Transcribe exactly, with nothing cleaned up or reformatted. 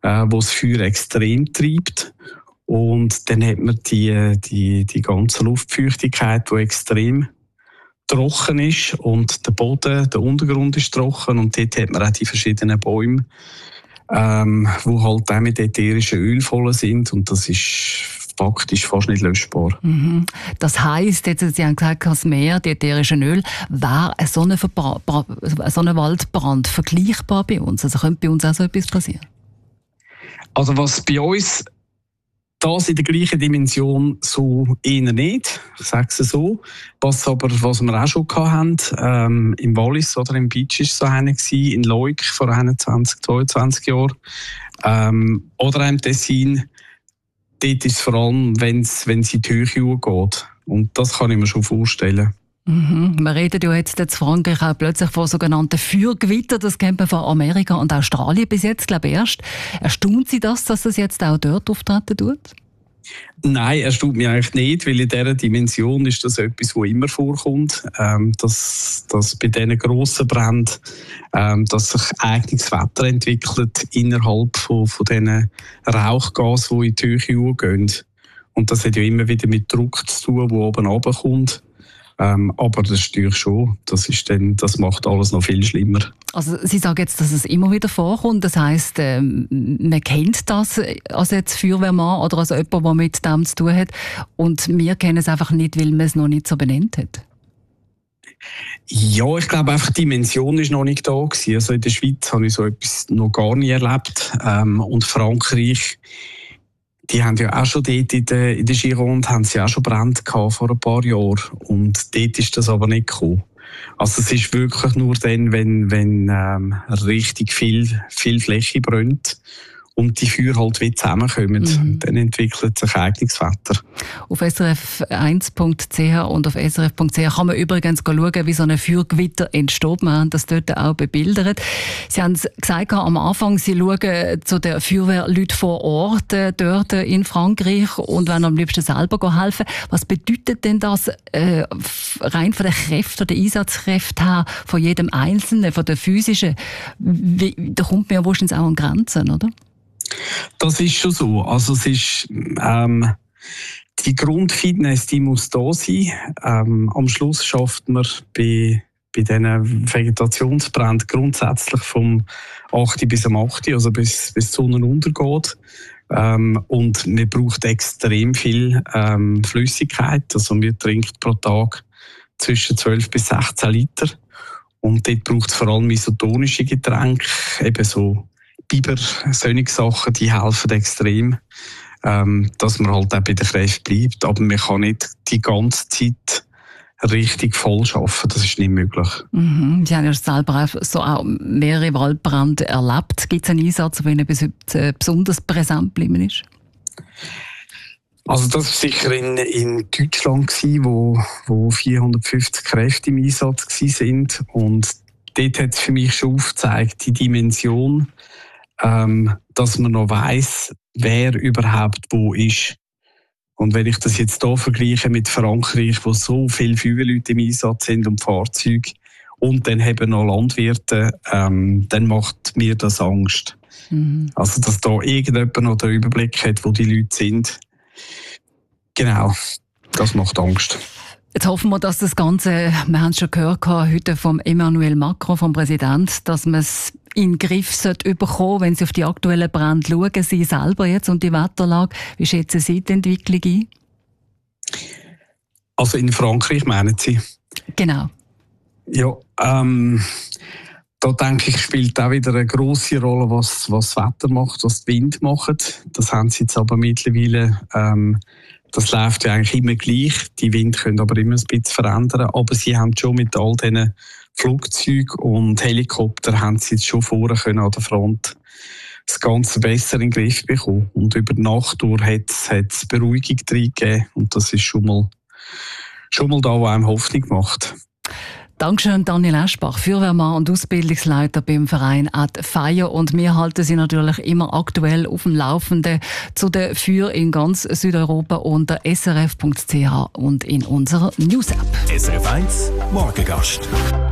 äh, wo das Feuer extrem treibt. Und dann hat man die, die, die ganze Luftfeuchtigkeit, die extrem trocken ist, und der Boden, der Untergrund ist trocken, und dort hat man auch die verschiedenen Bäume, ähm, die halt auch mit ätherischen Öl voll sind, und das ist faktisch fast nicht löschbar. Mhm. Das heisst, jetzt, Sie haben gesagt, das Meer, die ätherischen Öl, wäre ein so ein so ein Waldbrand vergleichbar bei uns? Also könnte bei uns auch so etwas passieren? Also was bei uns das in der gleichen Dimension so eher nicht, ich sage es so. Was aber, was wir auch schon hatten, ähm, im Wallis oder im Beach ist so einer gewesen, in Leuk vor einundzwanzig, zweiundzwanzig Jahren, ähm, oder im Tessin. Dort ist es vor allem, wenn es in die Höhe geht. Und das kann ich mir schon vorstellen. Mhm. Wir reden ja jetzt in Frankreich auch plötzlich von sogenannten Feuergewittern. Das kennt man von Amerika und Australien bis jetzt, glaube ich, erst. Erstaunt Sie das, dass das jetzt auch dort auftreten tut? Nein, erstaunt mich eigentlich nicht, weil in dieser Dimension ist das etwas, was immer vorkommt. Ähm, dass, dass bei diesen grossen Bränden ähm, dass sich eigenes Wetter entwickelt innerhalb von, von diesen Rauchgasen, die in die Höhe gehen. Und das hat ja immer wieder mit Druck zu tun, der oben runterkommt. Ähm, aber das stört schon. Das, ist dann, das macht alles noch viel schlimmer. Also Sie sagen jetzt, dass es immer wieder vorkommt. Das heisst, ähm, man kennt das als jetzt Feuerwehrmann oder als jemand, der mit dem zu tun hat. Und wir kennen es einfach nicht, weil man es noch nicht so benannt hat. Ja, ich glaube einfach, die Dimension ist noch nicht da gewesen. Also in der Schweiz habe ich so etwas noch gar nie erlebt. Ähm, und Frankreich, die haben ja auch schon dort in der, in der Gironde haben sie auch schon Brände gehabt vor ein paar Jahren. Und dort ist das aber nicht gekommen. Also es ist wirklich nur dann, wenn, wenn ähm, richtig viel, viel Fläche brennt und die Feuer halt wie zusammenkommen, mhm. dann entwickelt sich eigenes Wetter. Auf S R F eins punkt c h und auf S R F punkt c h kann man übrigens schauen, wie so ein Feuergewitter entsteht. Wir haben das dort auch bebildert. Sie haben gesagt am Anfang, Sie schauen zu den Feuerwehrleuten vor Ort äh, dort in Frankreich und wollen am liebsten selber helfen. Was bedeutet denn das äh, rein von den Kräften, den Einsatzkräften her, von jedem Einzelnen, von der physischen? Wie, da kommt man ja wahrscheinlich auch an Grenzen, oder? Das ist schon so. Also es ist, ähm, die Grundfitness, die muss da sein. Ähm, am Schluss schafft man bei, bei diesen Vegetationsbränden grundsätzlich vom acht bis um acht, also bis, bis die Sonne untergeht. Ähm, und man braucht extrem viel ähm, Flüssigkeit. Also man trinkt pro Tag zwischen zwölf bis sechzehn Liter. Und dort braucht es vor allem isotonische Getränke, eben so Biber, solche Sachen, die helfen extrem, ähm, dass man halt auch bei den Kräften bleibt. Aber man kann nicht die ganze Zeit richtig voll arbeiten, das ist nicht möglich. Mhm. Sie haben ja selber auch so auch mehrere Waldbrände erlebt. Gibt es einen Einsatz, der Ihnen bis heute besonders präsent geblieben ist? Also das war sicher in, in Deutschland, wo, wo vierhundertfünfzig Kräfte im Einsatz waren. Und dort hat es für mich schon aufgezeigt, die Dimension, Ähm, dass man noch weiss, wer überhaupt wo ist. Und wenn ich das jetzt hier vergleiche mit Frankreich, wo so viele Feuerwehrleute im Einsatz sind und Fahrzeuge und dann eben noch Landwirte, ähm, dann macht mir das Angst. Mhm. Also, dass da irgendjemand noch den Überblick hat, wo die Leute sind. Genau, das macht Angst. Jetzt hoffen wir, dass das Ganze, wir haben es schon gehört heute vom Emmanuel Macron, vom Präsidenten, dass man es in den Griff sollte bekommen, wenn Sie auf die aktuellen Brände schauen, Sie selber jetzt und die Wetterlage. Wie schätzen Sie die Entwicklung ein? Also in Frankreich meinen Sie? Genau. Ja, ähm, da denke ich, spielt auch wieder eine grosse Rolle, was, was das Wetter macht, was der Wind macht. Das haben Sie jetzt aber mittlerweile, ähm, das läuft ja eigentlich immer gleich. Die Wind können aber immer ein bisschen verändern. Aber Sie haben schon mit all diesen Flugzeugen und Helikoptern haben Sie jetzt schon vorher können an der Front das Ganze besser in den Griff bekommen. Und über die Nacht durch hat es Beruhigung drin gegeben. Und das ist schon mal, schon mal da, was einem Hoffnung macht. Dankeschön, Daniel Eschbach, Feuerwehrmann und Ausbildungsleiter beim Verein Ad Fire. Und wir halten Sie natürlich immer aktuell auf dem Laufenden zu den Feuer in ganz Südeuropa unter S R F punkt c h und in unserer News-App. S R F eins Morgengast.